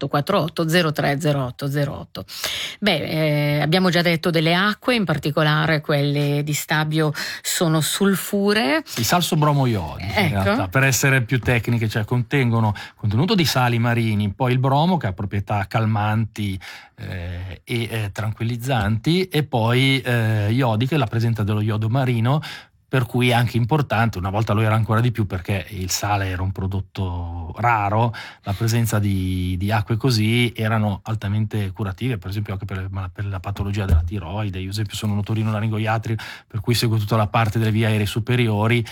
3848 030808. Abbiamo già detto delle acque, in particolare quelle di Stabio sono sulfuree. Il salso-bromo iodico, in realtà, per essere più tecniche, cioè contengono contenuto di sali marini, poi il bromo che ha proprietà calmanti e tranquillizzanti, e poi iodiche, la presenza dello iodo marino, per cui è anche importante, una volta lo era ancora di più perché il sale era un prodotto raro, la presenza di acque così erano altamente curative, per esempio anche per la patologia della tiroide. Io ad esempio sono un otorinolaringoiatrico, per cui seguo tutta la parte delle vie aeree superiori,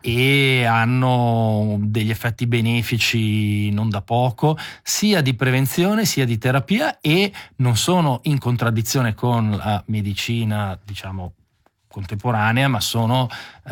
e hanno degli effetti benefici non da poco, sia di prevenzione sia di terapia, e non sono in contraddizione con la medicina, diciamo, contemporanea, ma sono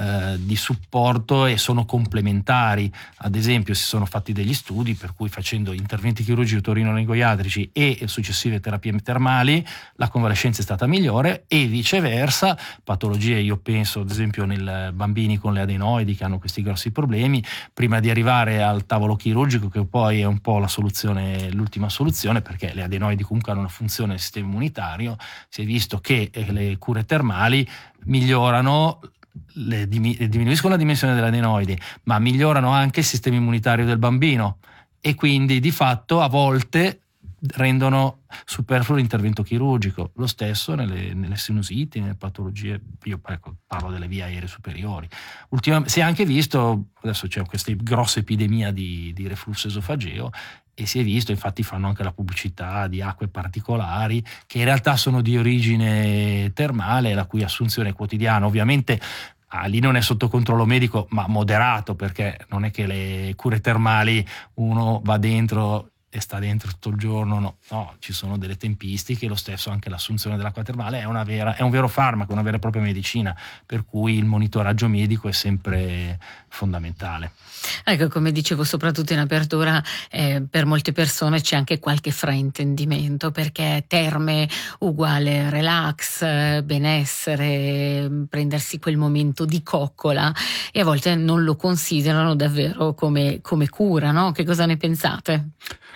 di supporto e sono complementari. Ad esempio si sono fatti degli studi per cui, facendo interventi chirurgici otorinolaringoiatrici e successive terapie termali, la convalescenza è stata migliore, e viceversa patologie, io penso ad esempio nei bambini con le adenoidi che hanno questi grossi problemi, prima di arrivare al tavolo chirurgico, che poi è un po' la soluzione, l'ultima soluzione, perché le adenoidi comunque hanno una funzione del sistema immunitario, si è visto che le cure termali migliorano, diminuiscono la dimensione delle adenoidi, ma migliorano anche il sistema immunitario del bambino, e quindi di fatto a volte rendono superfluo l'intervento chirurgico. Lo stesso nelle sinusiti, nelle patologie, io parlo delle vie aeree superiori. Si è anche visto, adesso c'è questa grossa epidemia di reflusso esofageo, e si è visto, infatti fanno anche la pubblicità di acque particolari che in realtà sono di origine termale, la cui assunzione quotidiana ovviamente lì non è sotto controllo medico, ma moderato, perché non è che le cure termali uno va dentro e sta dentro tutto il giorno, no, ci sono delle tempistiche. Lo stesso anche l'assunzione dell'acqua termale è un vero farmaco, una vera e propria medicina, per cui il monitoraggio medico è sempre fondamentale. Ecco, come dicevo soprattutto in apertura, per molte persone c'è anche qualche fraintendimento, perché terme uguale relax, benessere, prendersi quel momento di coccola, e a volte non lo considerano davvero come cura, no? Che cosa ne pensate?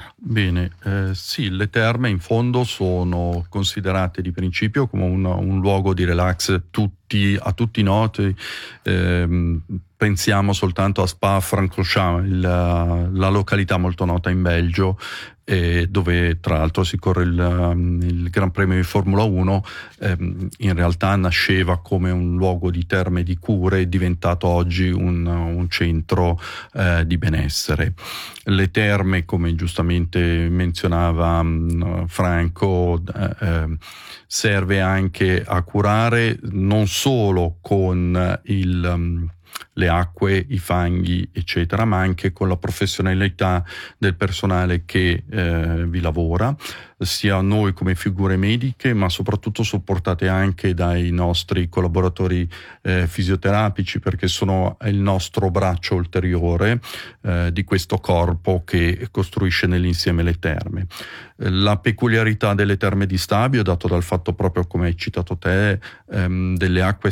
Bene, sì, le terme in fondo sono considerate di principio come un luogo di relax a tutti noti. Pensiamo soltanto a Spa-Francorchamps, la località molto nota in Belgio, dove tra l'altro si corre il Gran Premio di Formula 1. In realtà nasceva come un luogo di terme di cure, è diventato oggi un centro di benessere. Le terme, come giustamente menzionava Franco, serve anche a curare non solo con le acque, i fanghi, eccetera, ma anche con la professionalità del personale che vi lavora, sia noi come figure mediche, ma soprattutto supportate anche dai nostri collaboratori fisioterapici, perché sono il nostro braccio ulteriore di questo corpo che costruisce nell'insieme le terme. La peculiarità delle terme di Stabio è dato dal fatto, proprio come hai citato te, delle acque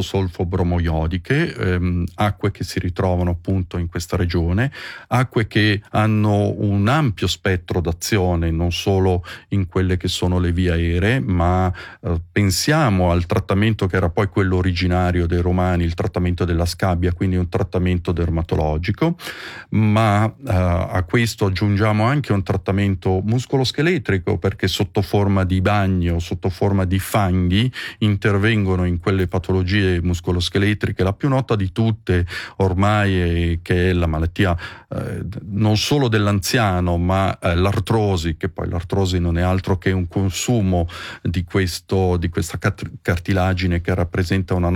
salso-solfo-bromo-iodiche, acque che si ritrovano appunto in questa regione, acque che hanno un ampio spettro d'azione, non solo in quelle che sono le vie aeree, ma pensiamo al trattamento che era poi quello originario dei Romani, il trattamento della scabbia, quindi un trattamento dermatologico, ma a questo aggiungiamo anche un trattamento muscoloscheletrico, perché sotto forma di bagno, sotto forma di fanghi, intervengono in quelle patologie muscoloscheletriche, la più nota di tutte ormai che è la malattia non solo dell'anziano, ma l'artrosi, che poi l'artrosi non è altro che un consumo di questa cartilagine che rappresenta un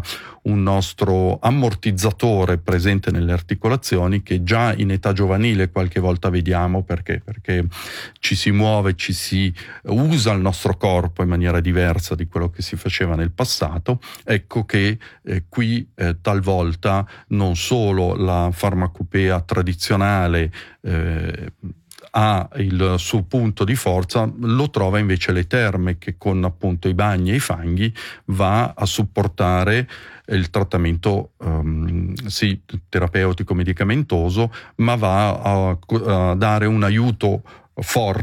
nostro ammortizzatore presente nelle articolazioni, che già in età giovanile qualche volta vediamo, perché ci si muove, ci si usa il nostro corpo in maniera diversa di quello che si faceva nel passato. Ecco che qui talvolta non solo la farmacopea tradizionale ha il suo punto di forza, lo trova invece le terme, che con appunto i bagni e i fanghi va a supportare il trattamento sì, terapeutico medicamentoso, ma va a dare un aiuto forte